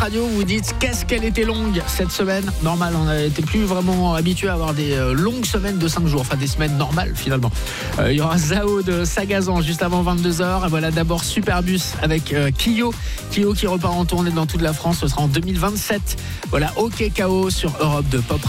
Radio, vous dites qu'est-ce qu'elle était longue cette semaine. Normal, on n'était plus vraiment habitué à avoir des longues semaines de 5 jours, enfin des semaines normales finalement. Il y aura Zao de Sagazan juste avant 22h. Et voilà d'abord Superbus avec Kyo qui repart en tournée dans toute la France. Ce sera en 2027. Voilà, OK KO sur Europe de Pop.